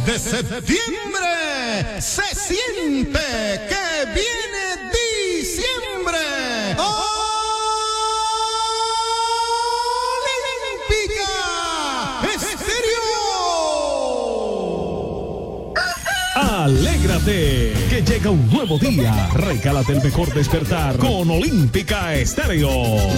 de septiembre se siente que viene diciembre. Olímpica Estéreo. Alégrate, que llega un nuevo día. Regálate el mejor despertar con Olímpica Estéreo.